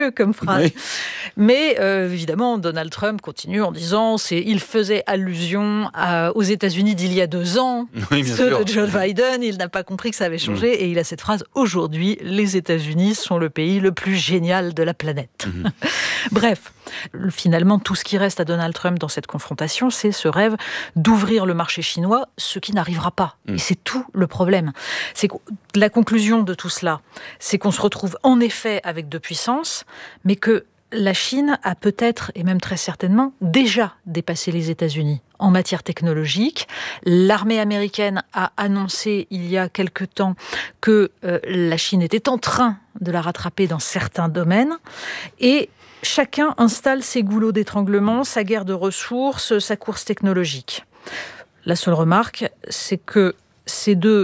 comme phrase. Oui. Mais évidemment, Donald Trump continue en disant il faisait allusion aux États-Unis d'il y a 2 ans, Oui, bien ceux sûr. de Joe Biden. Il n'a pas compris que ça avait changé et il a cette phrase: aujourd'hui, les États-Unis sont le pays le plus génial de la planète. Bref, finalement, tout ce qui reste à Donald Trump dans cette confrontation, c'est ce rêve d'ouvrir le marché chinois, ce qui n'arrivera pas. Et c'est tout le problème. C'est que la conclusion de tout cela, c'est qu'on se retrouve en effet avec 2 puissances, mais que la Chine a peut-être, et même très certainement, déjà dépassé les États-Unis en matière technologique. L'armée américaine a annoncé il y a quelque temps que la Chine était en train de la rattraper dans certains domaines. Et chacun installe ses goulots d'étranglement, sa guerre de ressources, sa course technologique. La seule remarque, c'est que ces 2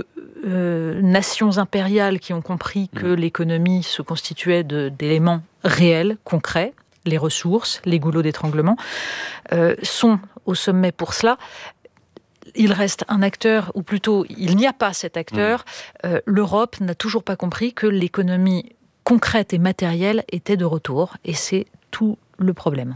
nations impériales qui ont compris que l'économie se constituait d'éléments réels, concrets, les ressources, les goulots d'étranglement, sont au sommet pour cela. Il reste un acteur, ou plutôt, il n'y a pas cet acteur. L'Europe n'a toujours pas compris que l'économie concrète et matérielle était de retour. Et c'est tout le problème.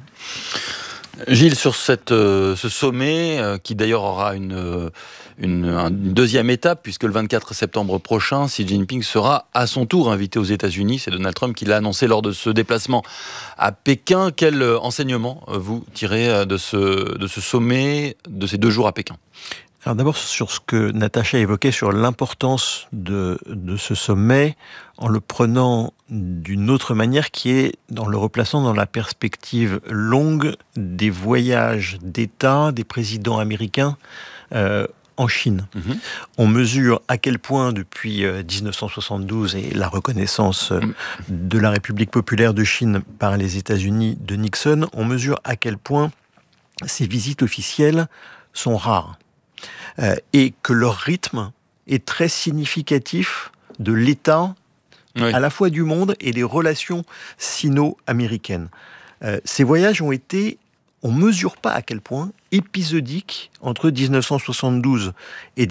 Gilles, sur ce sommet, qui d'ailleurs aura une deuxième étape, puisque le 24 septembre prochain, Xi Jinping sera à son tour invité aux États-Unis. C'est Donald Trump qui l'a annoncé lors de ce déplacement à Pékin. Quel enseignement vous tirez de ce sommet, de ces 2 jours à Pékin ? Alors d'abord sur ce que Natacha évoquait sur l'importance de ce sommet, en le prenant d'une autre manière, qui est en le replaçant dans la perspective longue des voyages d'État des présidents américains en Chine. On mesure à quel point depuis 1972 et la reconnaissance de la République populaire de Chine par les États-Unis de Nixon, on mesure à quel point ces visites officielles sont rares. Et que leur rythme est très significatif de l'état à la fois du monde et des relations sino-américaines. Ces voyages ont été, on ne mesure pas à quel point, épisodiques entre 1972 et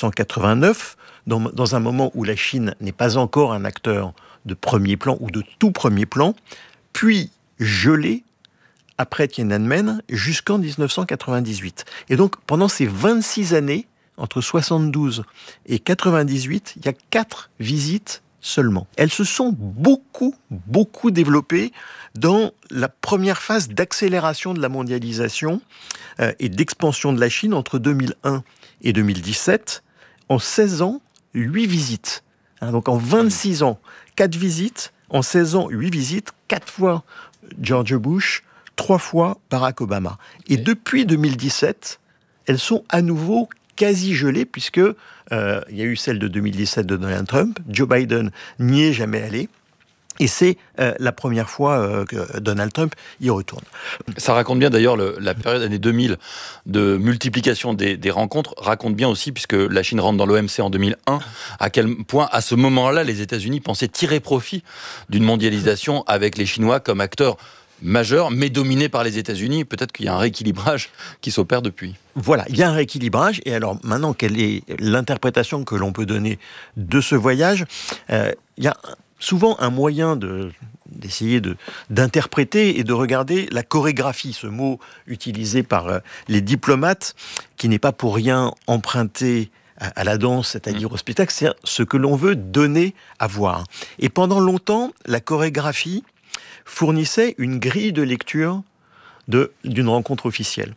1989, dans un moment où la Chine n'est pas encore un acteur de premier plan ou de tout premier plan, puis gelés après Tiananmen jusqu'en 1998. Et donc, pendant ces 26 années, entre 72 et 98, il y a 4 visites seulement. Elles se sont beaucoup développées dans la première phase d'accélération de la mondialisation et d'expansion de la Chine entre 2001 et 2017. En 16 ans, 8 visites. Donc en 26 ans, 4 visites. En 16 ans, 8 visites. 4 fois George Bush, 3 fois Barack Obama. Et depuis 2017, elles sont à nouveau quasi gelées, puisque il y a eu celle de 2017 de Donald Trump. Joe Biden n'y est jamais allé. Et c'est la première fois que Donald Trump y retourne. Ça raconte bien d'ailleurs la période années 2000 de multiplication des rencontres, raconte bien aussi, puisque la Chine rentre dans l'OMC en 2001, à quel point à ce moment-là les États-Unis pensaient tirer profit d'une mondialisation avec les Chinois comme acteurs majeurs, mais dominés par les États-Unis. Peut-être qu'il y a un rééquilibrage qui s'opère depuis. Voilà, il y a un rééquilibrage. Et alors maintenant, quelle est l'interprétation que l'on peut donner de ce voyage ? Il y a souvent un moyen d'essayer d'interpréter et de regarder la chorégraphie, ce mot utilisé par les diplomates, qui n'est pas pour rien emprunté à la danse, c'est-à-dire au spectacle, c'est ce que l'on veut donner à voir. Et pendant longtemps, la chorégraphie fournissait une grille de lecture d'une rencontre officielle.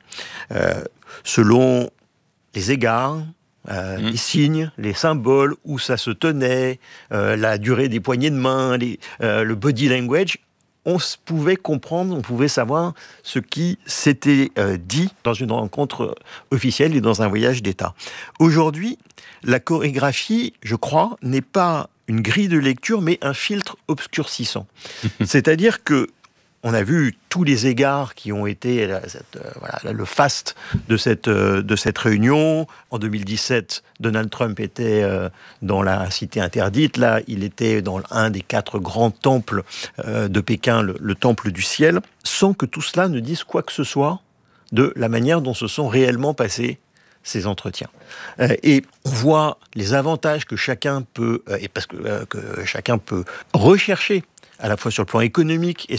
Selon les égards, les signes, les symboles, où ça se tenait, la durée des poignées de main, le body language, on pouvait comprendre, on pouvait savoir ce qui s'était dit dans une rencontre officielle et dans un voyage d'État. Aujourd'hui, la chorégraphie, je crois, n'est pas une grille de lecture, mais un filtre obscurcissant. C'est-à-dire que on a vu tous les égards qui ont été le faste de cette réunion. En 2017, Donald Trump était dans la cité interdite. Là, il était dans un des 4 grands temples de Pékin, le temple du ciel, sans que tout cela ne dise quoi que ce soit de la manière dont se sont réellement passés ces entretiens. Et on voit les avantages que chacun peut, que chacun peut rechercher à la fois sur le plan économique et